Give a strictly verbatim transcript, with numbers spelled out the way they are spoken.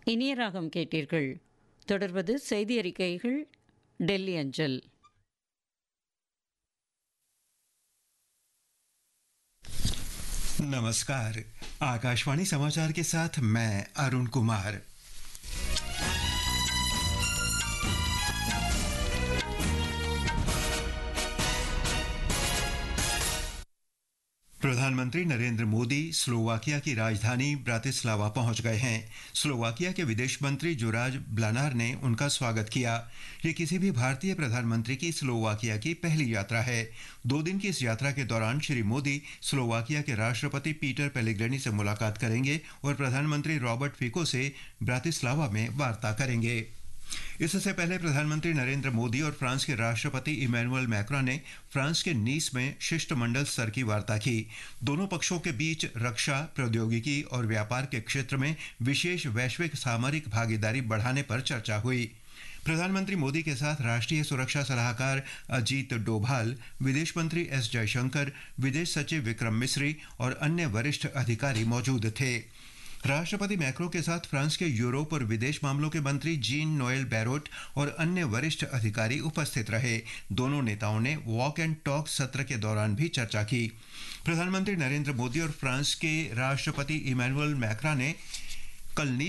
இனிய ராகம் கேட்டீர்கள். தொடர்வது செய்தி அறிக்கைகள் டெல்லி அஞ்சல். नमस्कार, आकाशवाणी समाचार के साथ मैं अरुण कुमार। प्रधानमंत्री नरेंद्र मोदी स्लोवाकिया की राजधानी ब्रातिस्लावा पहुंच गए हैं। स्लोवाकिया के विदेश मंत्री जोराज ब्लानार ने उनका स्वागत किया। ये किसी भी भारतीय प्रधानमंत्री की स्लोवाकिया की पहली यात्रा है। दो दिन की इस यात्रा के दौरान श्री मोदी स्लोवाकिया के राष्ट्रपति पीटर पेलेग्रिनी से मुलाकात करेंगे और प्रधानमंत्री रॉबर्ट फिको से ब्रातिस्लावा में वार्ता करेंगे। इससे पहले प्रधानमंत्री नरेंद्र मोदी और फ्रांस के राष्ट्रपति इमैनुअल मैक्रों ने फ्रांस के नीस में शिष्टमंडल स्तर की वार्ता की। दोनों पक्षों के बीच रक्षा, प्रौद्योगिकी और व्यापार के क्षेत्र में विशेष वैश्विक सामरिक भागीदारी बढ़ाने पर चर्चा हुई। प्रधानमंत्री मोदी के साथ राष्ट्रीय सुरक्षा सलाहकार अजीत डोभाल, विदेश मंत्री एस जयशंकर, विदेश सचिव विक्रम मिस्री और अन्य वरिष्ठ अधिकारी मौजूद थे। राष्ट्रपति मैक्रो के साथ फ्रांस के यूरोप और विदेश मामलों के मंत्री जीन नोएल बैरोट और अन्य वरिष्ठ अधिकारी उपस्थित रहे। दोनों नेताओं ने वॉक एंड टॉक सत्र के दौरान भी चर्चा की। प्रधानमंत्री नरेंद्र मोदी और फ्रांस के राष्ट्रपति इमैनुअल मैक्रों ने कल